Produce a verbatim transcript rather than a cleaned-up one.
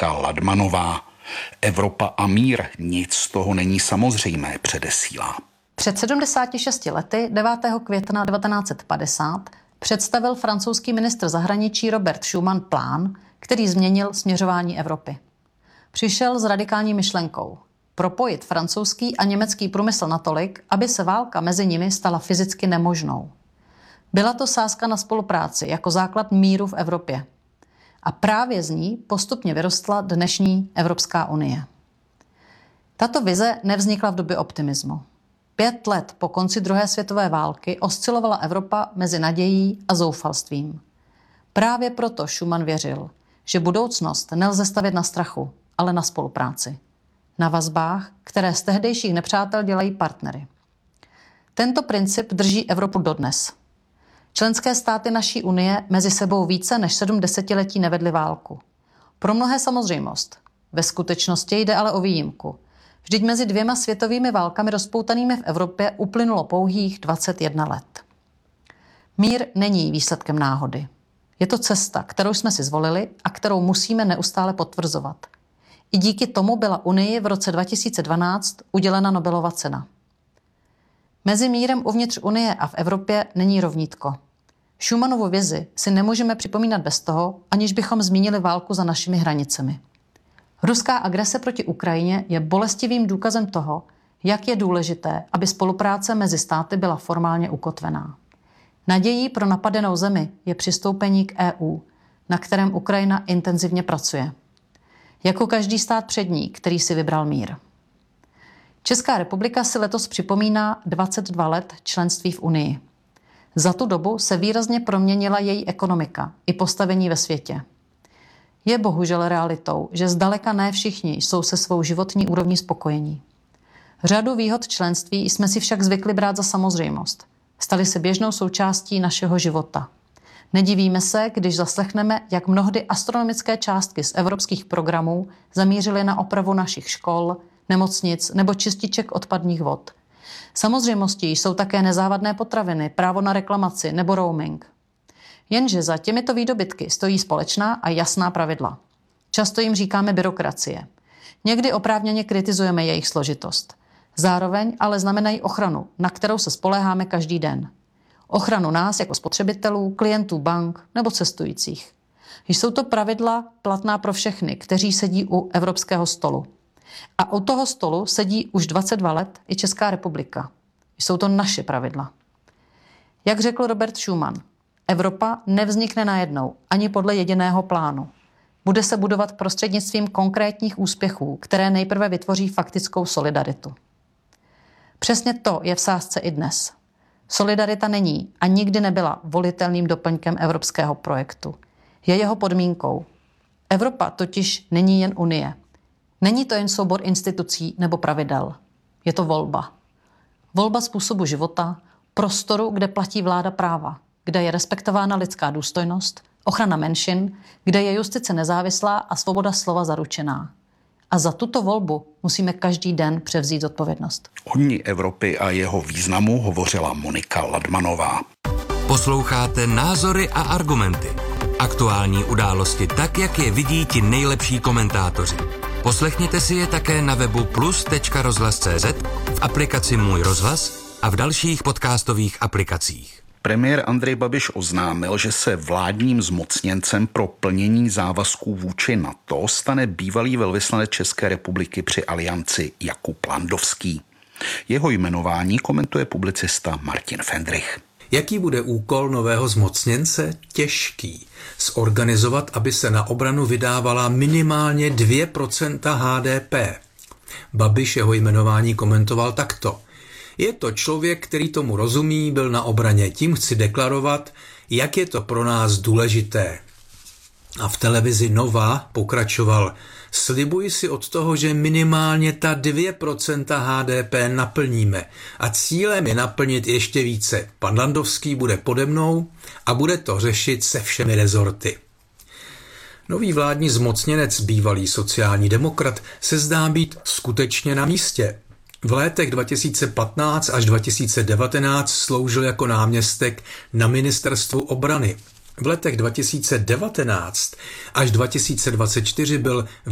Monika Ladmanová. Evropa a mír, nic z toho není samozřejmé, předesílá. Před sedmdesáti šesti lety, devátého května devatenáct set padesát, představil francouzský ministr zahraničí Robert Schuman plán, který změnil směřování Evropy. Přišel s radikální myšlenkou propojit francouzský a německý průmysl natolik, aby se válka mezi nimi stala fyzicky nemožnou. Byla to sázka na spolupráci jako základ míru v Evropě. A právě z ní postupně vyrostla dnešní Evropská unie. Tato vize nevznikla v době optimismu. Pět let po konci druhé světové války oscilovala Evropa mezi nadějí a zoufalstvím. Právě proto Schuman věřil, že budoucnost nelze stavět na strachu, ale na spolupráci. Na vazbách, které z tehdejších nepřátel dělají partnery. Tento princip drží Evropu dodnes. Členské státy naší unie mezi sebou více než sedm desetiletí nevedly válku. Pro mnohé samozřejmost. Ve skutečnosti jde ale o výjimku. Vždyť mezi dvěma světovými válkami rozpoutanými v Evropě uplynulo pouhých dvacet jedna let. Mír není výsledkem náhody. Je to cesta, kterou jsme si zvolili a kterou musíme neustále potvrzovat. I díky tomu byla Unii v roce dva tisíce dvanáct udělena Nobelova cena. Mezi mírem uvnitř Unie a v Evropě není rovnítko. Schumanovu vizi si nemůžeme připomínat bez toho, aniž bychom zmínili válku za našimi hranicemi. Ruská agrese proti Ukrajině je bolestivým důkazem toho, jak je důležité, aby spolupráce mezi státy byla formálně ukotvená. Nadějí pro napadenou zemi je přistoupení k E U, na kterém Ukrajina intenzivně pracuje. Jako každý stát přední, který si vybral mír. Česká republika si letos připomíná dvacet dva let členství v Unii. Za tu dobu se výrazně proměnila její ekonomika i postavení ve světě. Je bohužel realitou, že zdaleka ne všichni jsou se svou životní úrovní spokojení. Řadu výhod členství jsme si však zvykli brát za samozřejmost. Staly se běžnou součástí našeho života. Nedivíme se, když zaslechneme, jak mnohdy astronomické částky z evropských programů zamířily na opravu našich škol, nemocnic nebo čističek odpadních vod. Samozřejmostí jsou také nezávadné potraviny, právo na reklamaci nebo roaming. Jenže za těmito výdobytky stojí společná a jasná pravidla. Často jim říkáme byrokracie. Někdy oprávněně kritizujeme jejich složitost. Zároveň ale znamenají ochranu, na kterou se spoléháme každý den. Ochranu nás jako spotřebitelů, klientů bank nebo cestujících. Jsou to pravidla platná pro všechny, kteří sedí u evropského stolu. A u toho stolu sedí už dvacet dva let i Česká republika. Jsou to naše pravidla. Jak řekl Robert Schuman, Evropa nevznikne najednou ani podle jediného plánu. Bude se budovat prostřednictvím konkrétních úspěchů, které nejprve vytvoří faktickou solidaritu. Přesně to je v sázce i dnes. Solidarita není a nikdy nebyla volitelným doplňkem evropského projektu. Je jeho podmínkou. Evropa totiž není jen Unie. Není to jen soubor institucí nebo pravidel. Je to volba. Volba způsobu života, prostoru, kde platí vláda práva, kde je respektována lidská důstojnost, ochrana menšin, kde je justice nezávislá a svoboda slova zaručená. A za tuto volbu musíme každý den převzít odpovědnost. O Dni Evropy a jeho významu hovořila Monika Ladmanová. Posloucháte Názory a argumenty. Aktuální události tak, jak je vidí ti nejlepší komentátoři. Poslechněte si je také na webu plus tečka rozhlas tečka cé zet, v aplikaci Můj rozhlas a v dalších podcastových aplikacích. Premiér Andrej Babiš oznámil, že se vládním zmocněncem pro plnění závazků vůči NATO stane bývalý velvyslanec České republiky při Alianci Jakub Landovský. Jeho jmenování komentuje publicista Martin Fendrich. Jaký bude úkol nového zmocněnce? Těžký. Zorganizovat, aby se na obranu vydávala minimálně dvě procenta há dé pé. Babiš jeho jmenování komentoval takto. Je to člověk, který tomu rozumí, byl na obraně. Tím chci deklarovat, jak je to pro nás důležité. A v televizi Nova pokračoval. Slibuji si od toho, že minimálně ta dvě procenta há dé pé naplníme. A cílem je naplnit ještě více. Pan Landovský bude pode mnou a bude to řešit se všemi rezorty. Nový vládní zmocněnec, bývalý sociální demokrat, se zdá být skutečně na místě. V letech dva tisíce patnáct až dva tisíce devatenáct sloužil jako náměstek na ministerstvu obrany. V letech dva tisíce devatenáct až dva tisíce dvacet čtyři byl